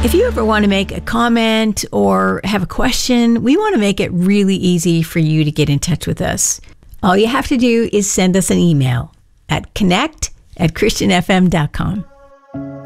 If you ever want to make a comment or have a question, we want to make it really easy for you to get in touch with us. All you have to do is send us an email at connect@christianfm.com.